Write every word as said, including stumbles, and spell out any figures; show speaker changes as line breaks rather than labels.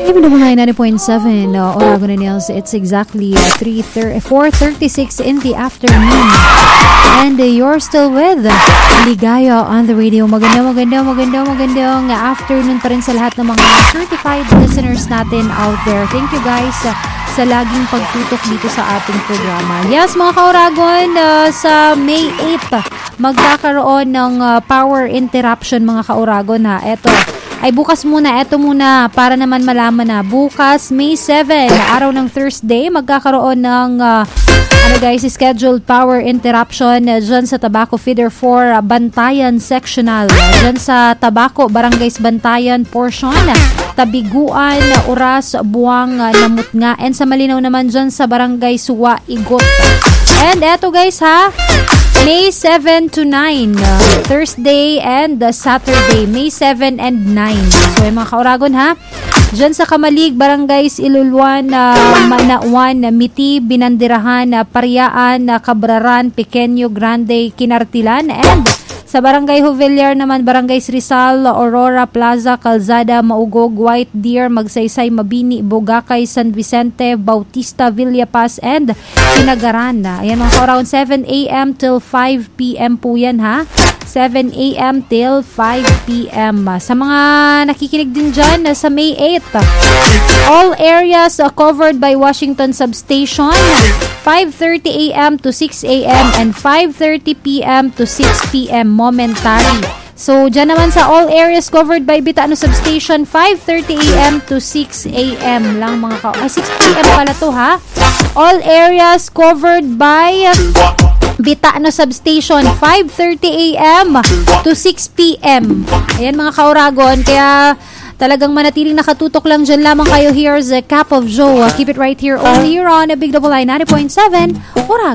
Even though mga ninety point seven, uh, Oragon and Hills, it's exactly four thirty-six in the afternoon. And uh, you're still with Ligaya on the radio. Maganda, maganda, maganda, magandang afternoon pa rin sa lahat ng mga certified listeners natin out there. Thank you guys uh, sa laging pagtutok dito sa ating programa. Yes, mga ka-Oragon, uh, sa May eighth, magkakaroon ng uh, power interruption mga ka-Oragon ha. Eto, ay bukas muna, eto muna para naman malaman na. Bukas, May seventh, araw ng Thursday, magkakaroon ng uh, ano guys, scheduled power interruption uh, dyan sa Tabaco Feeder four uh, Bantayan Sectional. Uh, dyan sa Tabaco, Barangays Bantayan portion, uh, Tabiguan, uh, Oras, Buwang, uh, Namutnga. And sa Malinaw naman dyan sa Barangay Suwa, Igot. And eto guys ha, May seventh to nine, uh, Thursday and uh, Saturday, May seventh and nine. So, yung mga ka-Oragon ha, dyan sa Kamalig, Barangays, Iluluan, uh, Manauan, uh, Miti, Binandirahan, uh, Pariaan, uh, Cabraran, Pequeño, Grande, Kinartilan, and sa Barangay Jovellar naman, Barangays Rizal, Aurora, Plaza, Calzada, Maugog, White Deer, Magsaysay, Mabini, Bogacay, San Vicente, Bautista, Villapaz, and Sinagaran. Ayan mga ka-around seven a.m. till five p.m. po yan ha. seven a.m. till five p.m. Sa mga nakikinig din dyan sa May eighth, all areas uh, covered by Washington Substation, five thirty a.m. to six a.m. and five thirty p.m. to six p.m. momentary. So, dyan naman sa all areas covered by Bitano Substation, five thirty a.m. to six a.m. lang mga ka... Ah, six p.m. pala to ha. All areas covered by Bitano Substation, five thirty a.m. to six p.m. Ayan mga ka-Oragon, kaya talagang manatiling nakatutok lang dyan lamang kayo. Here's a Cup of Joe. Keep it right here only here on a Big Double I ninety point seven Oragon.